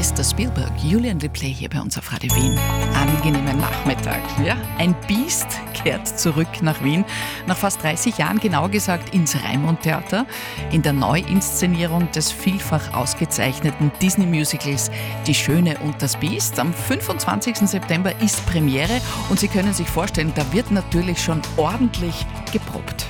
Mr. Spielberg, Julian Ripley hier bei uns auf Radio Wien. Angenehmen Nachmittag. Ja, ein Biest kehrt zurück nach Wien. Nach fast 30 Jahren, genau gesagt ins Raimund-Theater, in der Neuinszenierung des vielfach ausgezeichneten Disney-Musicals Die Schöne und das Biest. Am 25. September ist Premiere und Sie können sich vorstellen, da wird natürlich schon ordentlich geprobt.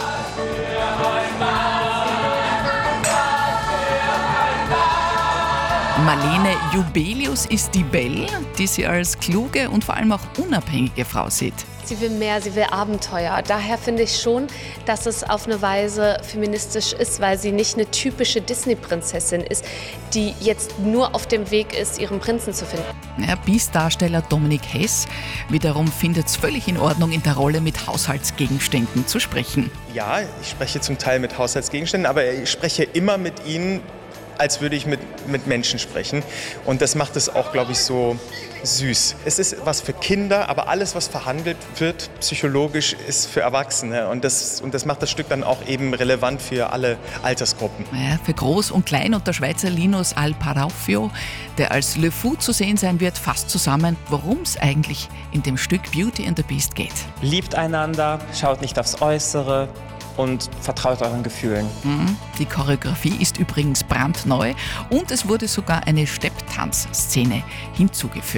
Marlene Jubelius ist die Belle, die sie als kluge und vor allem auch unabhängige Frau sieht. Sie will mehr, sie will Abenteuer. Daher finde ich schon, dass es auf eine Weise feministisch ist, weil sie nicht eine typische Disney-Prinzessin ist, die jetzt nur auf dem Weg ist, ihren Prinzen zu finden. Ja, Biest-Darsteller Dominik Hess wiederum findet es völlig in Ordnung, in der Rolle mit Haushaltsgegenständen zu sprechen. Ja, ich spreche zum Teil mit Haushaltsgegenständen, aber ich spreche immer mit ihnen, als würde ich mit Menschen sprechen. Und das macht es auch, glaube ich, so süß. Es ist was für Kinder, aber alles, was verhandelt wird, psychologisch, ist für Erwachsene. Und das macht das Stück dann auch eben relevant für alle Altersgruppen. Ja, für Groß und Klein und der Schweizer Linus Alparaufio, der als Le Fou zu sehen sein wird, fasst zusammen, worum es eigentlich in dem Stück Beauty and the Beast geht. Liebt einander, schaut nicht aufs Äußere und vertraut euren Gefühlen. Die Choreografie ist übrigens brandneu und es wurde sogar eine Stepptanzszene hinzugefügt.